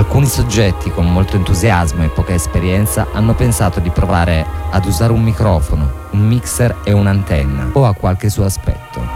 Alcuni soggetti con molto entusiasmo e poca esperienza hanno pensato di provare ad usare un microfono, un mixer e un'antenna o a qualche suo aspetto.